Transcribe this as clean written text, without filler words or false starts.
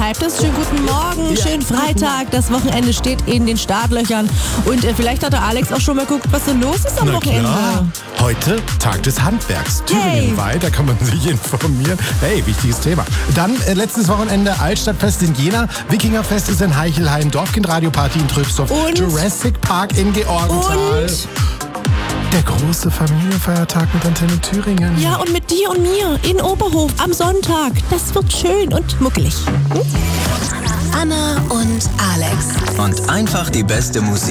Hypes. Schönen guten Morgen, schönen Freitag. Das Wochenende steht in den Startlöchern. Und vielleicht hat der Alex auch schon mal geguckt, was so los ist am Wochenende. Klar. Heute Tag des Handwerks. Thüringenweit, da kann man sich informieren. Hey, wichtiges Thema. Dann letztes Wochenende Altstadtfest in Jena, Wikingerfest ist in Heichelheim, Dorfkind-Radio-Party in Trübsdorf, Jurassic Park in Georgenthal. Und der große Familienfeiertag mit Antenne Thüringen. Ja, und mit dir und mir in Oberhof am Sonntag. Das wird schön und muckelig. Anna und Alex. Und einfach die beste Musik.